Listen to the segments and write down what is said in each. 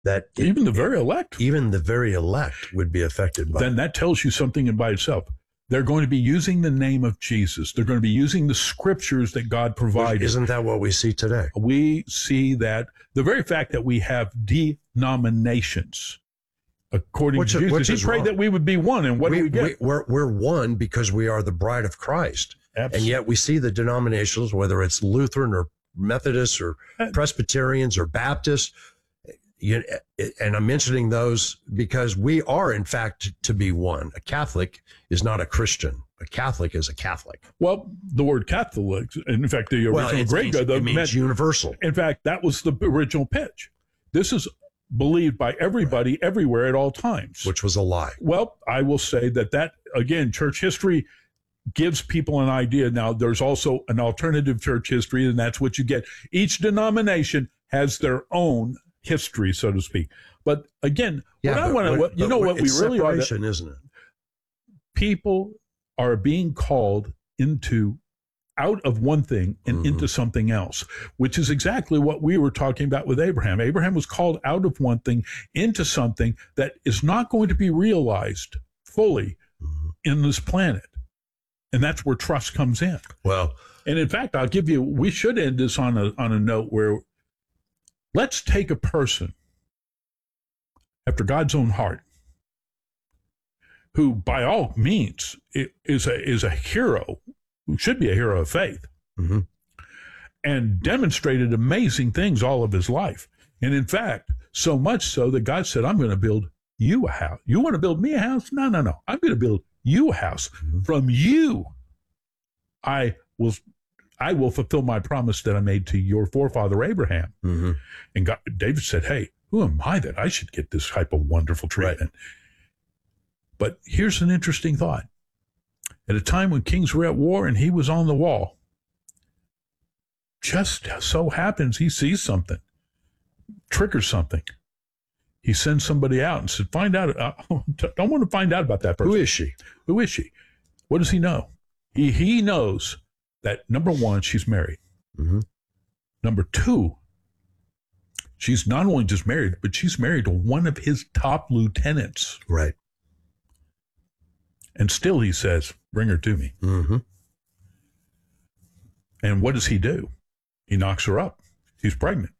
that even the very elect would be affected by. Then that tells you something in by itself. They're going to be using the name of Jesus. They're going to be using the scriptures that God provided. Isn't that what we see today? We see that the very fact that we have denominations, according to Jesus, he prayed that we would be one. And what do we get? We're one because we are the bride of Christ. Absolutely. And yet we see the denominations, whether it's Lutheran or Methodist or Presbyterians or Baptist, and I'm mentioning those because we are, in fact, to be one. A Catholic is not a Christian. A Catholic is a Catholic. Well, the word Catholic, in fact, the original Greek, it means universal. In fact, that was the original pitch. This is believed by everybody, everywhere, at all times. Which was a lie. Well, I will say that, again, church history gives people an idea. Now, there's also an alternative church history, and that's what you get. Each denomination has their own history, so to speak. But again, we really are, isn't it? People are being called out of one thing and into something else, which is exactly what we were talking about with Abraham. Abraham was called out of one thing into something that is not going to be realized fully in this planet. And that's where trust comes in. Well, and in fact, we should end this on a note where let's take a person after God's own heart, who by all means is a hero, who should be a hero of faith, and demonstrated amazing things all of his life. And in fact, so much so that God said, I'm going to build you a house. You want to build me a house? No. I'm going to build you a house. From you, I will fulfill my promise that I made to your forefather Abraham. And David said, hey, who am I that I should get this type of wonderful treatment? Right. But here's an interesting thought. At a time when kings were at war and he was on the wall, just so happens he sees something, triggers something. He sends somebody out and said, find out. I want to find out about that person. Who is she? What does he know? He knows that, number one, she's married. Number two, she's not only just married, but she's married to one of his top lieutenants. Right. And still he says, bring her to me. And what does he do? He knocks her up. She's pregnant.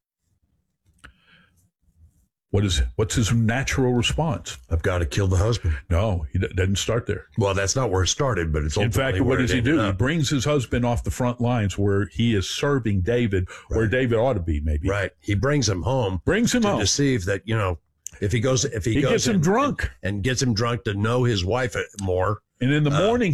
What's his natural response? I've got to kill the husband. No, he doesn't start there. Well, that's not where it started, but it's in fact, what does he do? He brings his husband off the front lines where he is serving David, where David ought to be, maybe. Right. He brings him home. To deceive that, if he goes gets him drunk and gets him drunk to know his wife more. And in the morning,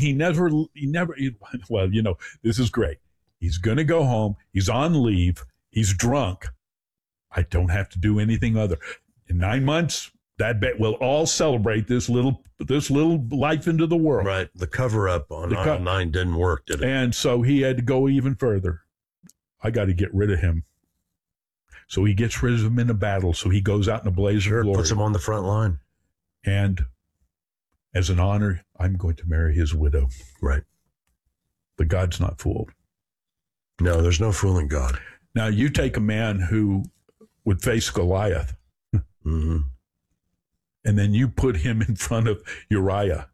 this is great. He's going to go home. He's on leave. He's drunk. I don't have to do anything other. In 9 months, we'll all celebrate this little life into the world. Right. The cover up on Aisle 9 didn't work, did it? And so he had to go even further. I got to get rid of him. So he gets rid of him in a battle. So he goes out in a blaze of glory. Puts him on the front line. And as an honor, I'm going to marry his widow. Right. But God's not fooled. No, there's no fooling God. Now, you take a man who would face Goliath, and then you put him in front of Uriah,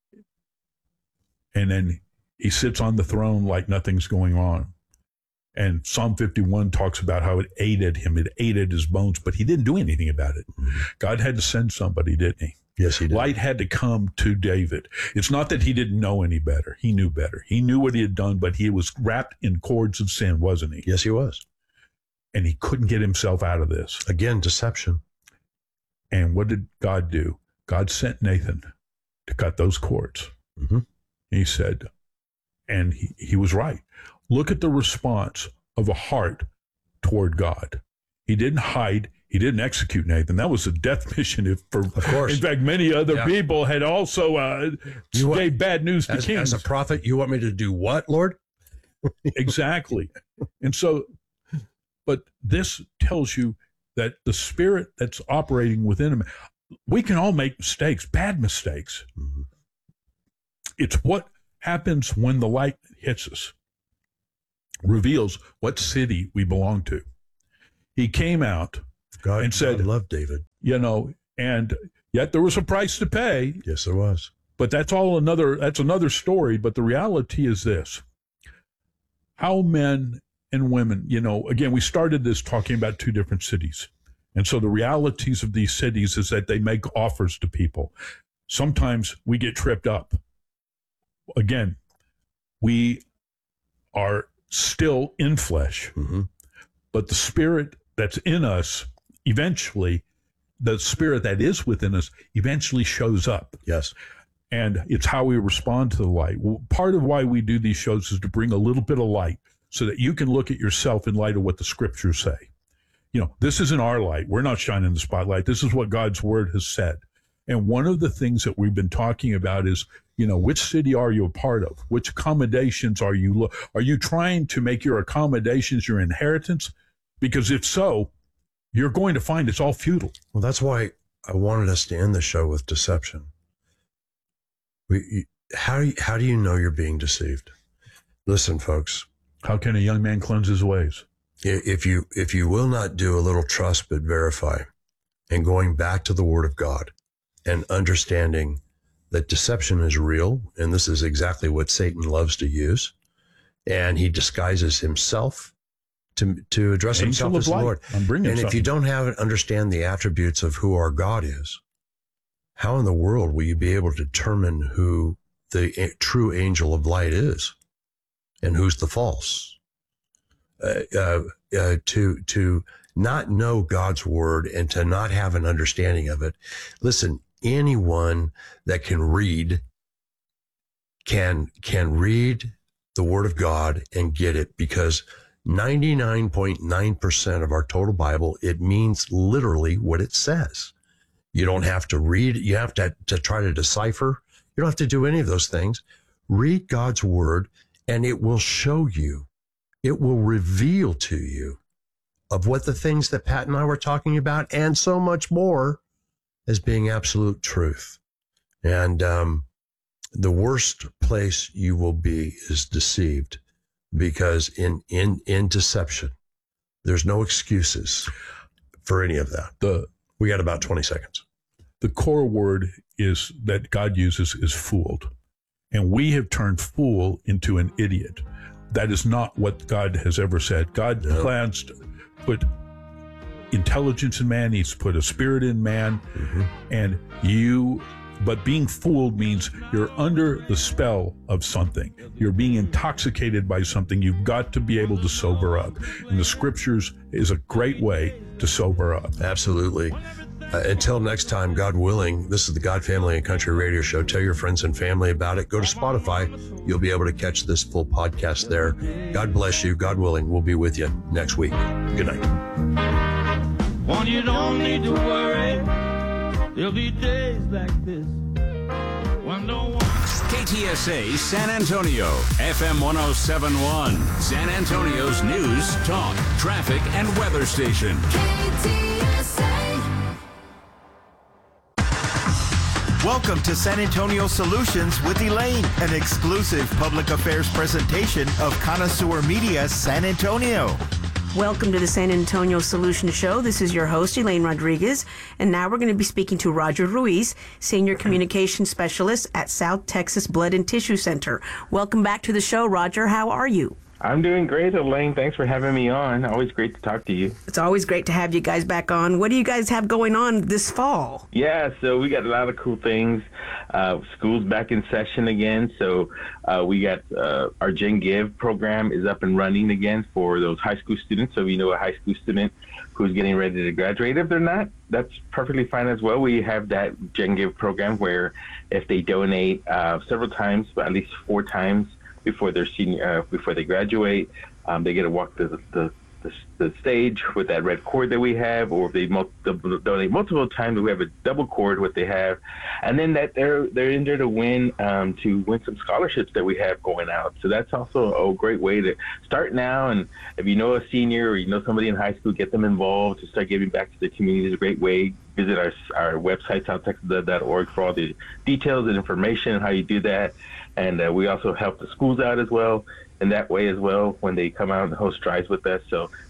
and then he sits on the throne like nothing's going on. And Psalm 51 talks about how it ate at him, it ate at his bones, but he didn't do anything about it. God had to send somebody, didn't he? Yes, he did. Light had to come to David. It's not that he didn't know any better. He knew better. He knew what he had done, but he was wrapped in cords of sin, wasn't he? Yes, he was. And he couldn't get himself out of this. Again, deception. And what did God do? God sent Nathan to cut those cords. He said, and he was right. Look at the response of a heart toward God. He didn't hide. He didn't execute Nathan. That was a death mission. Of course. In fact, many other people had also gave bad news to kings. As a prophet, you want me to do what, Lord? Exactly. And so, but this tells you that the spirit that's operating within him, we can all make mistakes, bad mistakes. It's what happens when the light hits us, reveals what city we belong to. He came out and said, God loved David. And yet there was a price to pay. Yes, there was. But that's another story. But the reality is this: how men and women, again, we started this talking about two different cities. And so the realities of these cities is that they make offers to people. Sometimes we get tripped up. Again, we are still in flesh, but the spirit that's in us eventually, the spirit that is within us eventually shows up. Yes. And it's how we respond to the light. Well, part of why we do these shows is to bring a little bit of light so that you can look at yourself in light of what the scriptures say. This isn't our light. We're not shining the spotlight. This is what God's word has said. And one of the things that we've been talking about is, which city are you a part of? Which accommodations are you trying to make your accommodations your inheritance? Because if so, you're going to find it's all futile. Well, that's why I wanted us to end the show with deception. How do you know you're being deceived? Listen, folks. How can a young man cleanse his ways? If you will not do a little trust but verify, and going back to the Word of God and understanding that deception is real, and this is exactly what Satan loves to use, and he disguises himself to address himself as Lord. And if you don't understand the attributes of who our God is, how in the world will you be able to determine who the true angel of light is and who's the false? To not know God's word and to not have an understanding of it. Listen, anyone that can read can read the word of God and get it, because 99.9% of our total Bible, it means literally what it says. You don't have to read. You have to try to decipher. You don't have to do any of those things. Read God's word and it will show you. It will reveal to you of what the things that Pat and I were talking about and so much more as being absolute truth. And the worst place you will be is deceived, because in deception, there's no excuses for any of that. We got about 20 seconds. The core word is that God uses is fooled. And we have turned fool into an idiot. That is not what God has ever said. God plans to put intelligence in man. He's put a spirit in man. But being fooled means you're under the spell of something. You're being intoxicated by something. You've got to be able to sober up. And the scriptures is a great way to sober up. Absolutely. Until next time, God willing, this is the God Family and Country Radio Show. Tell your friends and family about it. Go to Spotify. You'll be able to catch this full podcast there. God bless you. God willing, we'll be with you next week. Good night. One, you don't need to worry. There'll be days like this. KTSA San Antonio, FM 107.1, San Antonio's news, talk, traffic, and weather station. KTSA. Welcome to San Antonio Solutions with Elaine, an exclusive public affairs presentation of Connoisseur Media San Antonio. Welcome to the San Antonio Solutions Show. This is your host, Elaine Rodriguez, and now we're going to be speaking to Roger Ruiz, Senior Communications Specialist at South Texas Blood and Tissue Center. Welcome back to the show, Roger. How are you? I'm doing great, Elaine. Thanks for having me on. Always great to talk to you. It's always great to have you guys back on. What do you guys have going on this fall? Yeah, so we got a lot of cool things. School's back in session again, so we got our Gen Give program is up and running again for those high school students. So if you know a high school student who's getting ready to graduate, if they're not, that's perfectly fine as well. We have that Gen Give program where if they donate several times, but at least 4 times, before they graduate, they get to walk the stage with that red cord that we have, or if they donate multiple times, we have a double cord what they have, and then that they're in there to win some scholarships that we have going out. So that's also a great way to start now. And if you know a senior or you know somebody in high school, get them involved to start giving back to the community. Is a great way. Visit our website, southtexasblood.org, for all the details and information on how you do that. And we also help the schools out as well in that way as well when they come out and host drives with us. So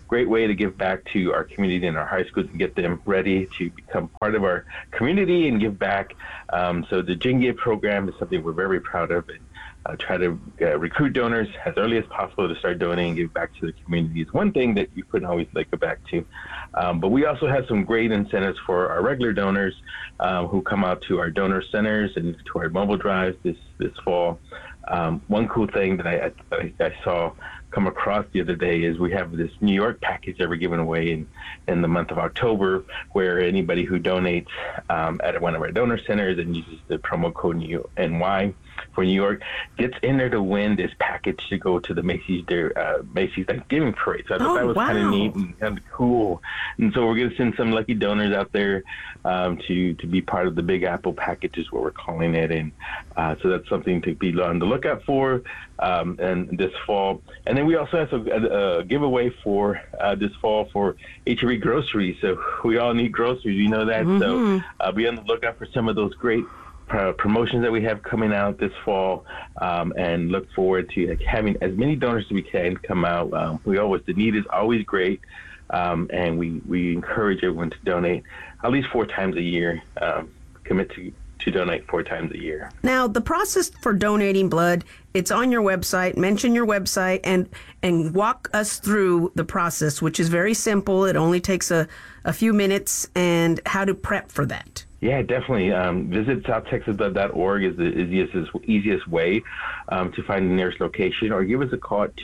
great way to give back to our community and our high schools and get them ready to become part of our community and give back. So the Gin Give program is something we're very proud of, and try to recruit donors as early as possible to start donating and give back to the community is one thing that you couldn't always like go back to. But we also have some great incentives for our regular donors who come out to our donor centers and to our mobile drives this fall. One cool thing that I saw come across the other day is we have this New York package that we're giving away in the month of October, where anybody who donates at one of our donor centers and uses the promo code NY for New York gets in there to win this package to go to the Macy's Thanksgiving Parade. So I thought that was kind of neat and kind of cool. And so we're going to send some lucky donors out there to be part of the Big Apple package is what we're calling it. And so that's something to be on the lookout for and this fall. And then we also have a giveaway for this fall for HEB groceries. So we all need groceries, you know that. So be on the lookout for some of those great promotions that we have coming out this fall, and look forward to having as many donors as we can come out. The need is always great, and we encourage everyone to donate at least 4 times a year. Commit to donate 4 times a year. Now, the process for donating blood, it's on your website. Mention your website and walk us through the process, which is very simple. It only takes a few minutes, and how to prep for that. Yeah, definitely. Visit southtexasblood.org is the easiest way to find the nearest location, or give us a call at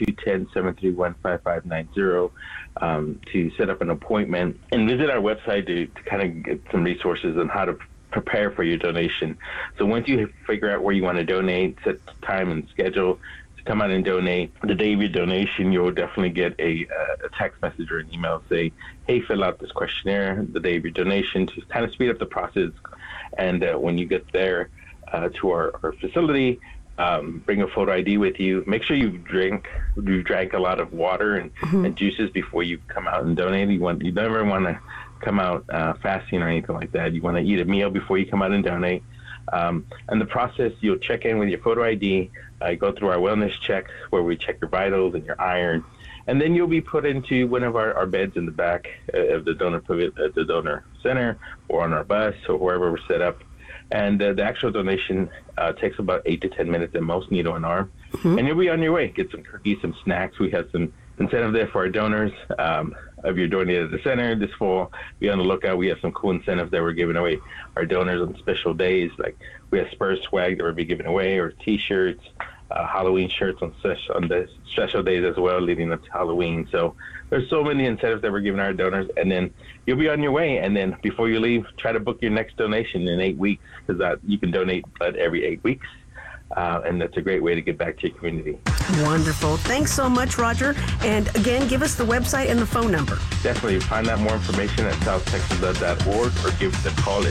210-731-5590 to set up an appointment, and visit our website to kind of get some resources on how to prepare for your donation. So once you figure out where you want to donate, set time and schedule to come out and donate. The day of your donation, you'll definitely get a text message or an email say, hey, fill out this questionnaire the day of your donation, to kind of speed up the process. And when you get there to our facility, bring a photo ID with you. Make sure you drank a lot of water and juices before you come out and donate. You never want to come out fasting or anything like that. You want to eat a meal before you come out and donate. And the process, you'll check in with your photo ID, go through our wellness checks where we check your vitals and your iron, and then you'll be put into one of our beds in the back of the donor center, or on our bus, or wherever we're set up. And the actual donation takes about 8 to 10 minutes at most, needle and arm. And you'll be on your way. Get some cookies, some snacks. We have some incentive there for our donors. If you're donating at the center this fall, be on the lookout. We have some cool incentives that we're giving away our donors on special days. Like we have Spurs swag that we'll be giving away, or T-shirts, Halloween shirts on the special days as well, leading up to Halloween. So there's so many incentives that we're giving our donors, and then you'll be on your way. And then before you leave, try to book your next donation in 8 weeks, because you can donate blood every 8 weeks. And that's a great way to give back to your community. Wonderful. Thanks so much, Roger. And again, give us the website and the phone number. Definitely. Find out more information at southtexasblood.org, or give us a call at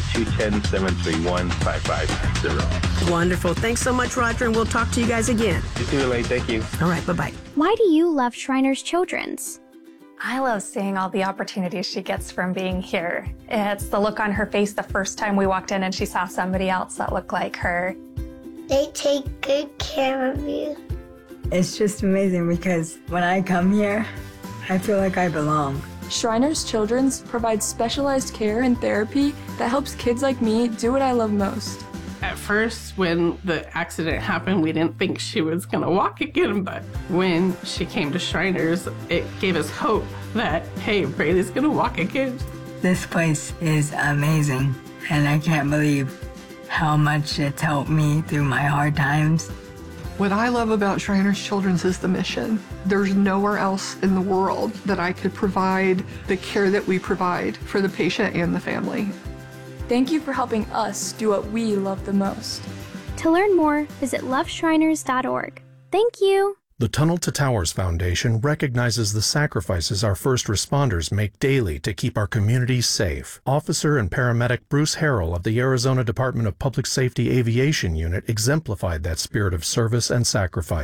210-731-5590. Wonderful. Thanks so much, Roger, and we'll talk to you guys again. You too, Elaine. Thank you. All right. Bye-bye. Why do you love Shriners Children's? I love seeing all the opportunities she gets from being here. It's the look on her face the first time we walked in and she saw somebody else that looked like her. They take good care of you. It's just amazing, because when I come here, I feel like I belong. Shriners Children's provides specialized care and therapy that helps kids like me do what I love most. At first, when the accident happened, we didn't think she was going to walk again, but when she came to Shriners, it gave us hope that, hey, Braylee's going to walk again. This place is amazing, and I can't believe how much it's helped me through my hard times. What I love about Shriners Children's is the mission. There's nowhere else in the world that I could provide the care that we provide for the patient and the family. Thank you for helping us do what we love the most. To learn more, visit loveshriners.org. Thank you. The Tunnel to Towers Foundation recognizes the sacrifices our first responders make daily to keep our communities safe. Officer and paramedic Bruce Harrell of the Arizona Department of Public Safety Aviation Unit exemplified that spirit of service and sacrifice.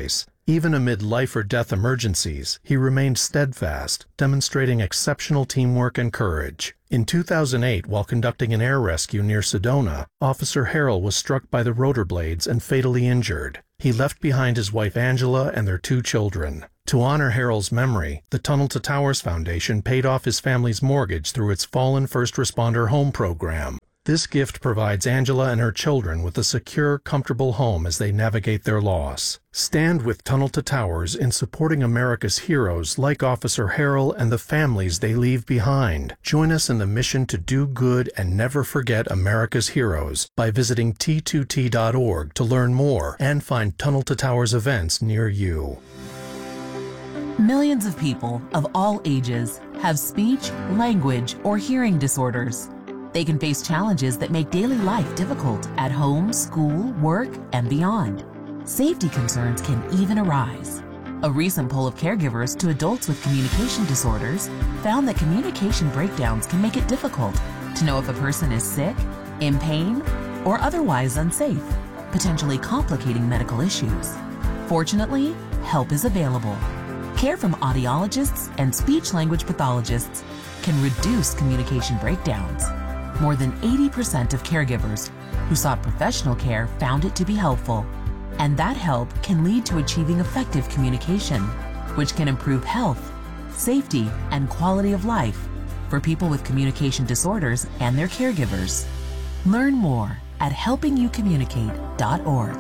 Even amid life or death emergencies, he remained steadfast, demonstrating exceptional teamwork and courage. In 2008, while conducting an air rescue near Sedona, Officer Harrell was struck by the rotor blades and fatally injured. He left behind his wife Angela and their 2 children. To honor Harrell's memory, the Tunnel to Towers Foundation paid off his family's mortgage through its Fallen First Responder Home Program. This gift provides Angela and her children with a secure, comfortable home as they navigate their loss. Stand with Tunnel to Towers in supporting America's heroes like Officer Harrell and the families they leave behind. Join us in the mission to do good and never forget America's heroes by visiting T2T.org to learn more and find Tunnel to Towers events near you. Millions of people of all ages have speech, language, or hearing disorders. They can face challenges that make daily life difficult at home, school, work, and beyond. Safety concerns can even arise. A recent poll of caregivers to adults with communication disorders found that communication breakdowns can make it difficult to know if a person is sick, in pain, or otherwise unsafe, potentially complicating medical issues. Fortunately, help is available. Care from audiologists and speech-language pathologists can reduce communication breakdowns. More than 80% of caregivers who sought professional care found it to be helpful. And that help can lead to achieving effective communication, which can improve health, safety, and quality of life for people with communication disorders and their caregivers. Learn more at helpingyoucommunicate.org.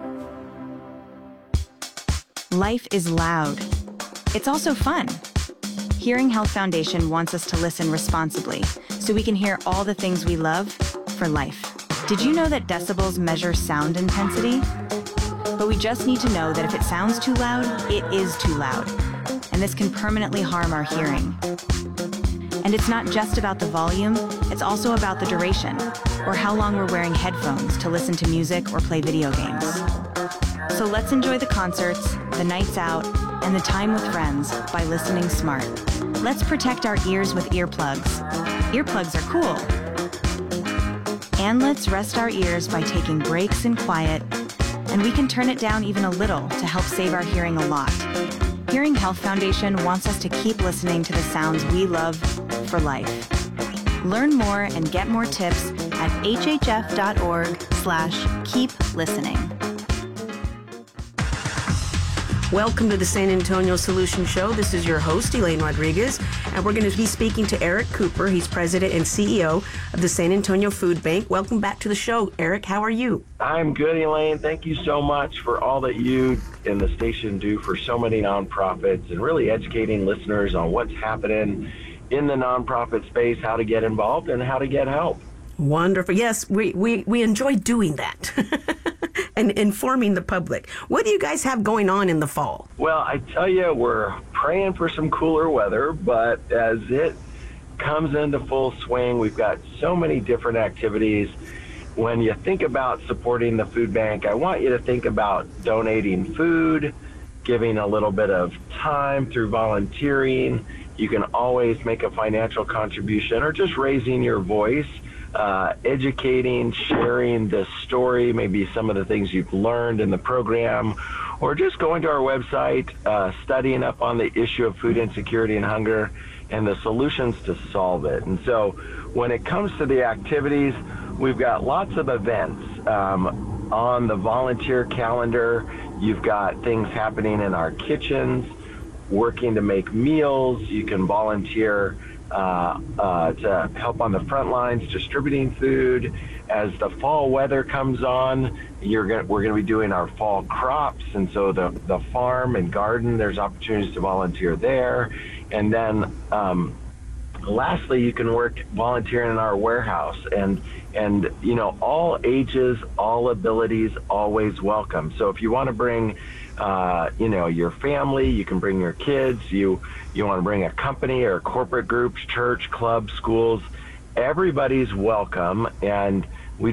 Life is loud. It's also fun. Hearing Health Foundation wants us to listen responsibly so we can hear all the things we love for life. Did you know that decibels measure sound intensity? But we just need to know that if it sounds too loud, it is too loud. And this can permanently harm our hearing. And it's not just about the volume, it's also about the duration, or how long we're wearing headphones to listen to music or play video games. So let's enjoy the concerts, the nights out, and the time with friends by listening smart. Let's protect our ears with earplugs. Earplugs are cool. And let's rest our ears by taking breaks in quiet, and we can turn it down even a little to help save our hearing a lot. Hearing Health Foundation wants us to keep listening to the sounds we love for life. Learn more and get more tips at hhf.org/keep listening. Welcome to the San Antonio Solution Show. This is your host, Elaine Rodriguez, and we're going to be speaking to Eric Cooper. He's president and CEO of the San Antonio Food Bank. Welcome back to the show. Eric, how are you? I'm good, Elaine. Thank you so much for all that you and the station do for so many nonprofits and really educating listeners on what's happening in the nonprofit space, how to get involved, and how to get help. Wonderful. Yes, we enjoy doing that. And informing the public. What do you guys have going on in the fall? Well, I tell you, we're praying for some cooler weather, but as it comes into full swing, we've got so many different activities. When you think about supporting the food bank, I want you to think about donating food, giving a little bit of time through volunteering. You can always make a financial contribution or just raising your voice. Educating, sharing the story, maybe some of the things you've learned in the program, or just going to our website, studying up on the issue of food insecurity and hunger and the solutions to solve it. And so when it comes to the activities, we've got lots of events. On the volunteer calendar, you've got things happening in our kitchens, working to make meals. You can volunteer to help on the front lines distributing food. As the fall weather comes on, we're going to be doing our fall crops, and so the farm and garden, there's opportunities to volunteer there. And then lastly, you can volunteer in our warehouse, and you know, all ages, all abilities, always welcome. So if you want to bring you know, your family, you can bring your kids, you want to bring a company or corporate groups, church, clubs, schools, everybody's welcome. And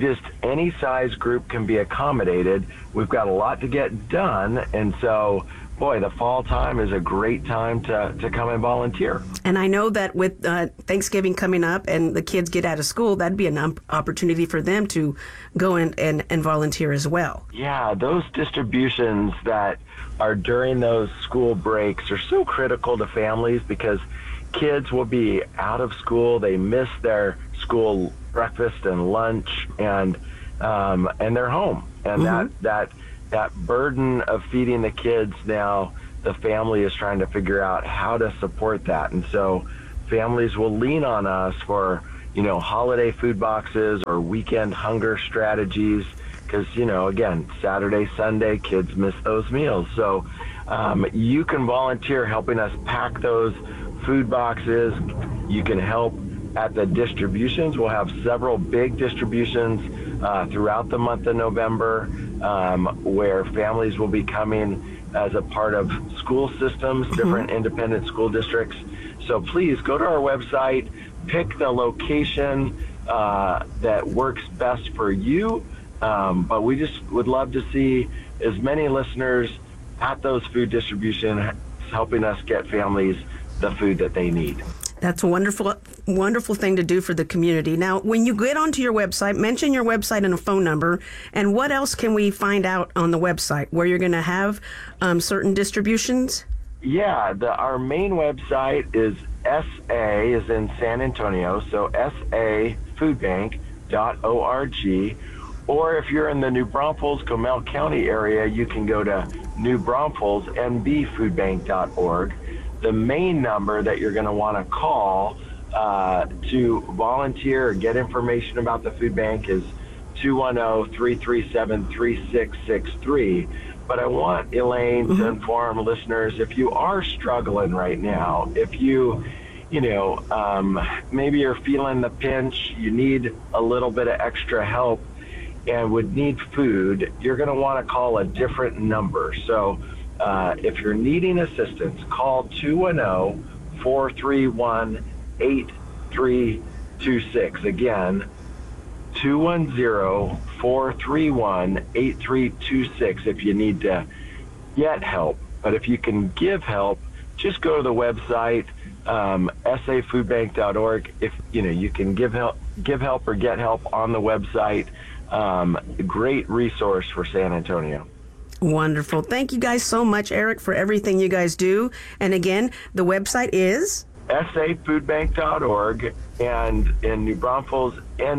any size group can be accommodated. We've got a lot to get done. And so boy, the fall time is a great time to come and volunteer. And I know that with Thanksgiving coming up and the kids get out of school, that'd be an opportunity for them to go and volunteer as well. Yeah, those distributions that are during those school breaks are so critical to families because kids will be out of school. They miss their school breakfast and lunch, and they're home. And that burden of feeding the kids now, the family is trying to figure out how to support that. And so families will lean on us for, holiday food boxes or weekend hunger strategies because, again, Saturday, Sunday, kids miss those meals. So you can volunteer helping us pack those food boxes. You can help at the distributions. We'll have several big distributions throughout the month of November where families will be coming as a part of school systems, different independent school districts. So please go to our website, pick the location that works best for you. But we just would love to see as many listeners at those food distributions helping us get families the food that they need. That's a wonderful thing to do for the community. Now, when you get onto your website, mention your website and a phone number. And what else can we find out on the website where you're going to have certain distributions? Yeah, our main website is SA is in San Antonio, so safoodbank.org. Or if you're in the New Braunfels, Comal County area, you can go to New Braunfels, nbfoodbank.org. The main number that you're going to want to call to volunteer or get information about the food bank is 210-337-3663. But I want Elaine to inform listeners, if you are struggling right now, if you maybe you're feeling the pinch, you need a little bit of extra help and would need food, you're going to want to call a different number. So if you're needing assistance, call 210-431-8326. Again, 210-431-8326 if you need to get help. But if you can give help, just go to the website, safoodbank.org. If you can give help or get help on the website. Great resource for San Antonio. Wonderful. Thank you guys so much, Eric, for everything you guys do. And again, the website is safoodbank.org, and in New Braunfels,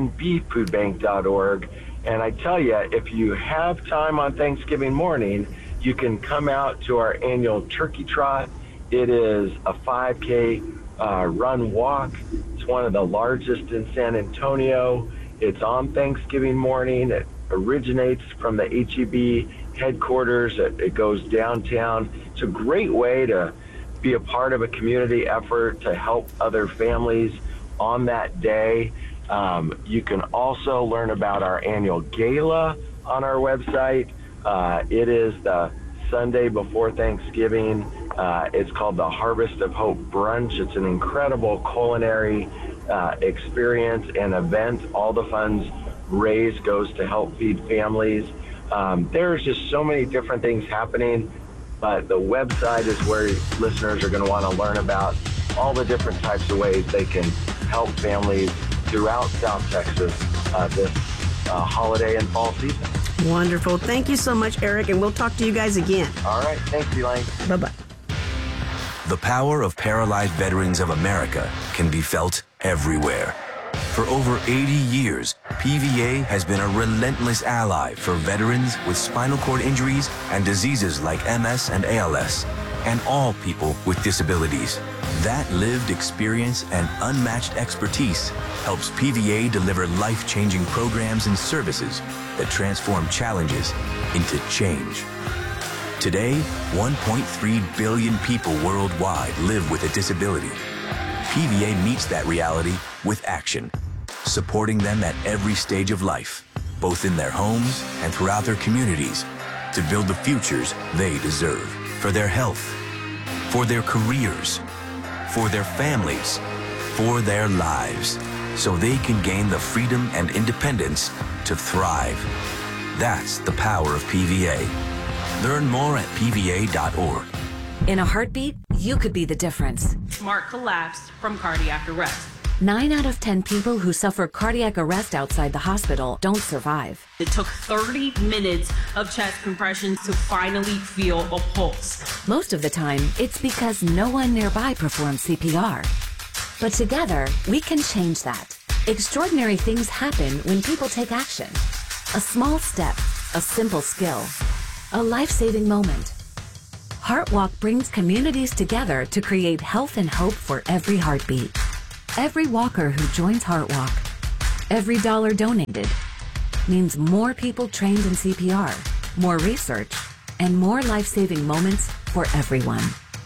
nbfoodbank.org. And I tell you, if you have time on Thanksgiving morning, you can come out to our annual turkey trot. It is a 5K run walk. It's one of the largest in San Antonio. It's on Thanksgiving morning. It originates from the HEB headquarters. It goes downtown. It's a great way to be a part of a community effort to help other families on that day. You can also learn about our annual gala on our website. It is the Sunday before Thanksgiving. It's called the Harvest of Hope Brunch. It's an incredible culinary experience and event. All the funds raised goes to help feed families. There's just so many different things happening, but the website is where listeners are going to want to learn about all the different types of ways they can help families throughout South Texas this holiday and fall season. Wonderful. Thank you so much, Eric, and we'll talk to you guys again. All right. Thanks, Elaine. Bye-bye. The power of Paralyzed Veterans of America can be felt everywhere. For over 80 years, PVA has been a relentless ally for veterans with spinal cord injuries and diseases like MS and ALS, and all people with disabilities. That lived experience and unmatched expertise helps PVA deliver life-changing programs and services that transform challenges into change. Today, 1.3 billion people worldwide live with a disability. PVA meets that reality with action, supporting them at every stage of life, both in their homes and throughout their communities, to build the futures they deserve for their health, for their careers, for their families, for their lives, so they can gain the freedom and independence to thrive. That's the power of PVA. Learn more at pva.org. In a heartbeat, you could be the difference. Mark collapsed from cardiac arrest. 9 out of 10 people who suffer cardiac arrest outside the hospital don't survive. It took 30 minutes of chest compressions to finally feel a pulse. Most of the time, it's because no one nearby performs CPR. But together, we can change that. Extraordinary things happen when people take action. A small step, a simple skill, a life-saving moment. HeartWalk brings communities together to create health and hope for every heartbeat. Every walker who joins HeartWalk, every dollar donated, means more people trained in CPR, more research, and more life-saving moments for everyone.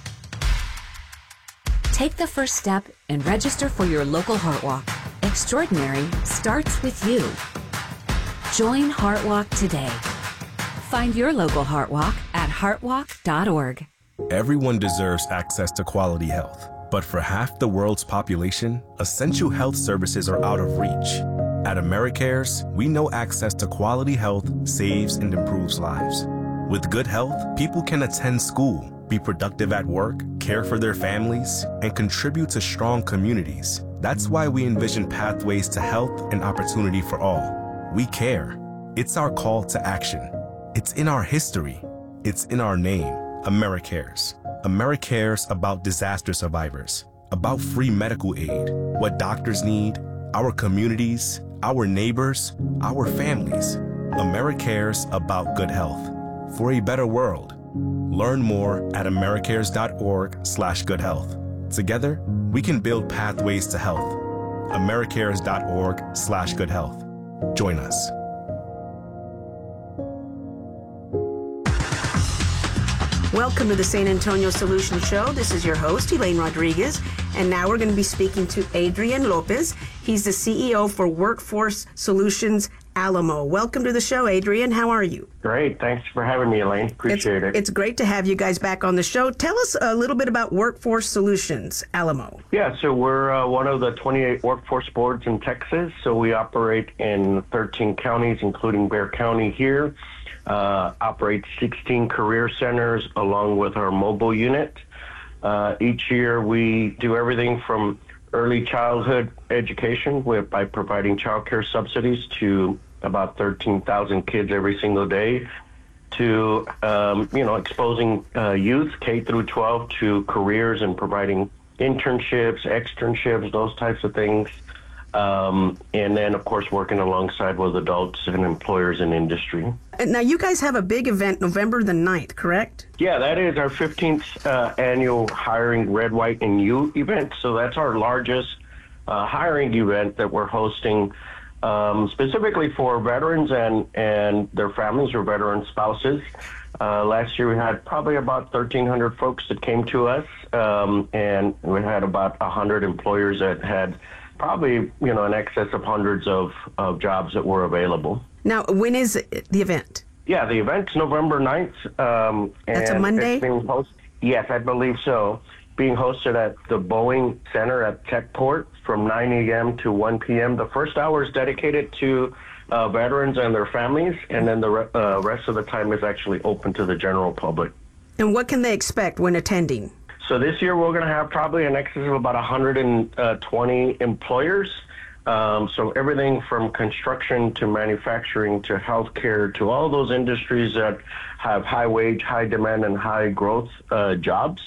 Take the first step and register for your local HeartWalk. Extraordinary starts with you. Join HeartWalk today. Find your local HeartWalk at heartwalk.org. Everyone deserves access to quality health. But for half the world's population, essential health services are out of reach. At AmeriCares, we know access to quality health saves and improves lives. With good health, people can attend school, be productive at work, care for their families, and contribute to strong communities. That's why we envision pathways to health and opportunity for all. We care. It's our call to action. It's in our history. It's in our name, AmeriCares. AmeriCares about disaster survivors, about free medical aid, what doctors need, our communities, our neighbors, our families. AmeriCares about good health. For a better world. Learn more at americares.org/goodhealth. Together, we can build pathways to health. americares.org/goodhealth. Join us. Welcome to the San Antonio Solution Show. This is your host, Elaine Rodriguez. And now we're going to be speaking to Adrian Lopez. He's the CEO for Workforce Solutions Alamo. Welcome to the show, Adrian. How are you? Great. Thanks for having me, Elaine. Appreciate it. It's great to have you guys back on the show. Tell us a little bit about Workforce Solutions Alamo. Yeah, so we're one of the 28 workforce boards in Texas. So we operate in 13 counties, including Bexar County here. Operate 16 career centers along with our mobile unit. Each year we do everything from early childhood education by providing child care subsidies to about 13,000 kids every single day, to exposing youth K through 12 to careers and providing internships, externships, those types of things. And then, of course, working alongside with adults and employers in industry. Now, you guys have a big event November the 9th, correct? Yeah, that is our 15th annual Hiring Red, White, and You event. So that's our largest hiring event that we're hosting specifically for veterans and their families or veteran spouses. Last year we had probably about 1,300 folks that came to us, and we had about 100 employers that had probably, in excess of hundreds of jobs that were available. Now, when is the event? Yeah, the event's November 9th. That's a Monday? It's being yes, I believe so. Being hosted at the Boeing Center at Techport from 9 a.m. to 1 p.m. The first hour is dedicated to veterans and their families, and then the rest of the time is actually open to the general public. And what can they expect when attending? So this year we're going to have probably an excess of about 120 employers. So everything from construction to manufacturing to healthcare to all those industries that have high wage, high demand, and high growth jobs.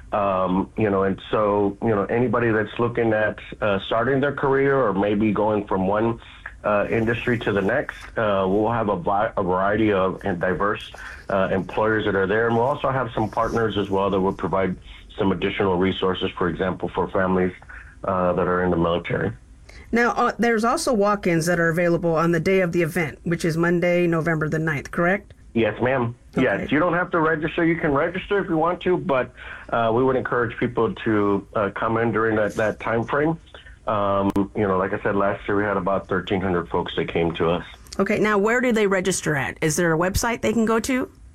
And so, anybody that's looking at starting their career or maybe going from one industry to the next, we'll have a variety of and diverse employers that are there. And we'll also have some partners as well that will provide some additional resources, for example, for families that are in the military. Now, there's also walk-ins that are available on the day of the event, which is Monday, November the 9th, correct? Yes, ma'am. Okay. Yes, you don't have to register. You can register if you want to, but we would encourage people to come in during that time frame. Like I said, last year we had about 1,300 folks that came to us. Okay, now where do they register at? Is there a website they can go to?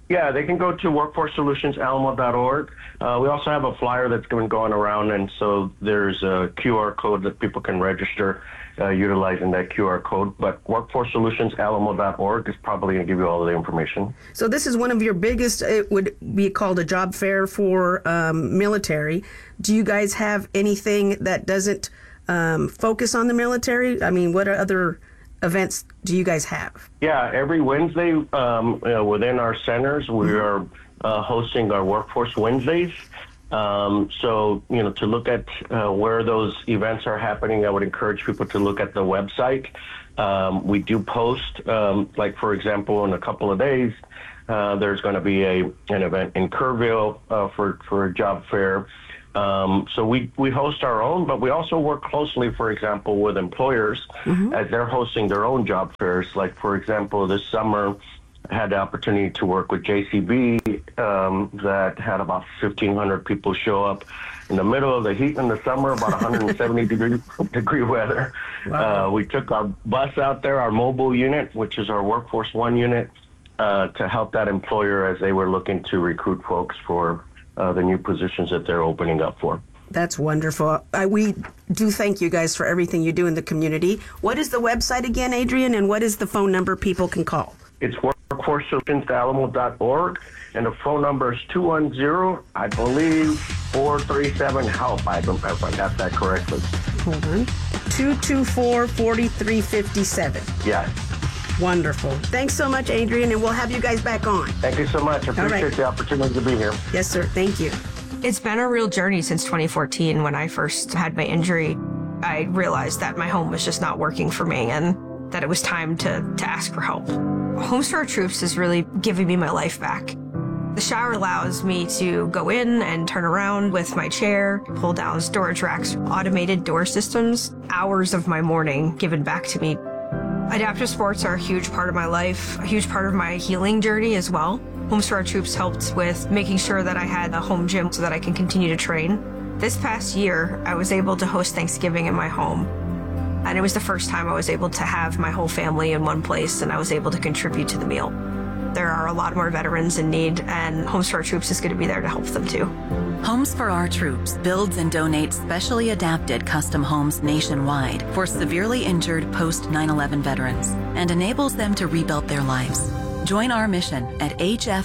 Yeah, they can go to workforcesolutionsAlamo.org. We also have a flyer that's been going around, and so there's a QR code that people can register utilizing that QR code. But workforcesolutionsAlamo.org is probably going to give you all of the information. So this is one of your biggest, it would be called a job fair for military. Do you guys have anything that doesn't focus on the military? I mean, what other events do you guys have? Yeah, every Wednesday within our centers, we are hosting our Workforce Wednesdays. So, to look at where those events are happening, I would encourage people to look at the website. We do post, like, for example, in a couple of days, there's going to be an event in Kerrville for a job fair. So we host our own, but we also work closely, for example, with employers as they're hosting their own job fairs. Like, for example, this summer, I had the opportunity to work with JCB that had about 1,500 people show up in the middle of the heat in the summer, about 170 degree weather. Wow. We took our bus out there, our mobile unit, which is our Workforce One unit, to help that employer as they were looking to recruit folks for the new positions that they're opening up for. That's wonderful. We do thank you guys for everything you do in the community. What is the website again, Adrian, and what is the phone number people can call? It's workforcesolutionsAlamo.org, and the phone number is 210, I believe, 437-HELP, if I got that correctly. Hold on. 224-4357. Yes. Wonderful. Thanks so much, Adrian, and we'll have you guys back on. Thank you so much. I appreciate the opportunity to be here. Yes, sir. Thank you. It's been a real journey since 2014. When I first had my injury, I realized that my home was just not working for me and that it was time to ask for help. Homes for Our Troops is really giving me my life back. The shower allows me to go in and turn around with my chair, pull down storage racks, automated door systems, hours of my morning given back to me. Adaptive sports are a huge part of my life, a huge part of my healing journey as well. Homes for Our Troops helped with making sure that I had a home gym so that I can continue to train. This past year, I was able to host Thanksgiving in my home. And it was the first time I was able to have my whole family in one place, and I was able to contribute to the meal. There are a lot more veterans in need, and Homes for Our Troops is going to be there to help them too. Homes for Our Troops builds and donates specially adapted custom homes nationwide for severely injured post-9/11 veterans and enables them to rebuild their lives. Join our mission at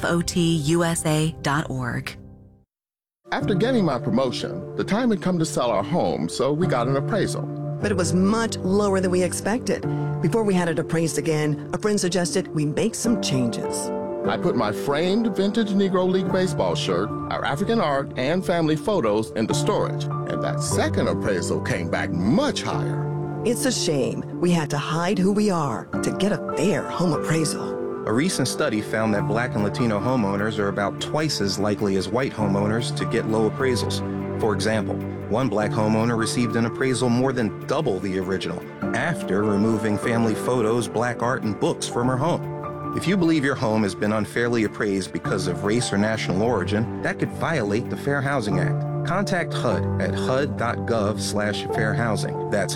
hfotusa.org. After getting my promotion, the time had come to sell our home, so we got an appraisal. But it was much lower than we expected. Before we had it appraised again, a friend suggested we make some changes. I put my framed vintage Negro League baseball shirt, our African art, and family photos into storage, and that second appraisal came back much higher. It's a shame we had to hide who we are to get a fair home appraisal. A recent study found that Black and Latino homeowners are about twice as likely as white homeowners to get low appraisals. For example, one Black homeowner received an appraisal more than double the original after removing family photos, Black art, and books from her home. If you believe your home has been unfairly appraised because of race or national origin, that could violate the Fair Housing Act. Contact HUD at hud.gov/fairhousing. That's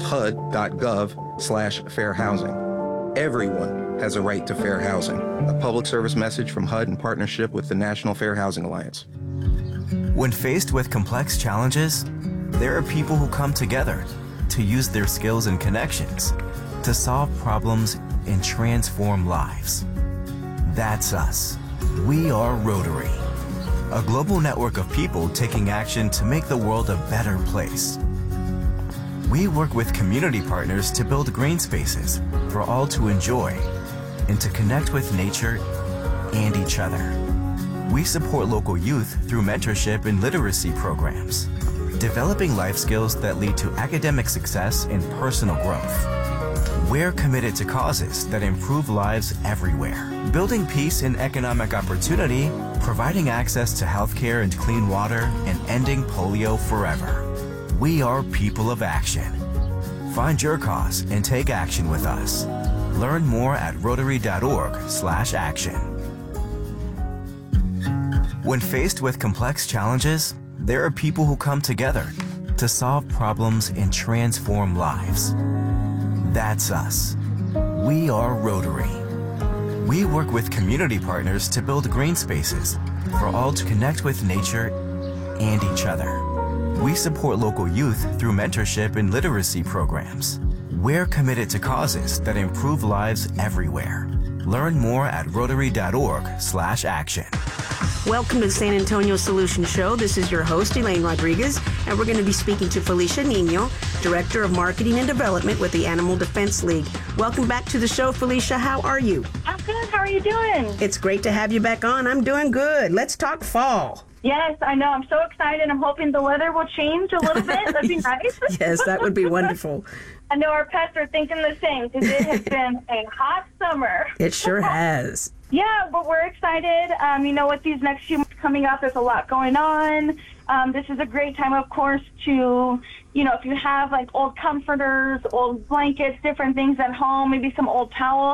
hud.gov/fairhousing. Everyone has a right to fair housing. A public service message from HUD in partnership with the National Fair Housing Alliance. When faced with complex challenges, there are people who come together to use their skills and connections to solve problems and transform lives. That's us. We are Rotary, a global network of people taking action to make the world a better place. We work with community partners to build green spaces for all to enjoy and to connect with nature and each other. We support local youth through mentorship and literacy programs, developing life skills that lead to academic success and personal growth. We're committed to causes that improve lives everywhere, building peace and economic opportunity, providing access to healthcare and clean water, and ending polio forever. We are people of action. Find your cause and take action with us. Learn more at rotary.org/action. When faced with complex challenges, there are people who come together to solve problems and transform lives. That's us. We are Rotary. We work with community partners to build green spaces for all to connect with nature and each other. We support local youth through mentorship and literacy programs. We're committed to causes that improve lives everywhere. Learn more at rotary.org/action. Welcome to the San Antonio Solution Show. This is your host, Elaine Rodriguez, and we're going to be speaking to Felicia Nino, Director of Marketing and Development with the Animal Defense League. Welcome back to the show, Felicia. How are you? I'm good. How are you doing? It's great to have you back on. I'm doing good. Let's talk fall. Yes, I know. I'm so excited. I'm hoping the weather will change a little bit. That'd be nice. Yes, that would be wonderful. I know our pets are thinking the same because it has been a hot summer. It sure has. Yeah, but we're excited. With these next few months coming up, there's a lot going on. This is a great time, of course, to, if you have like old comforters, old blankets, different things at home, maybe some old towels.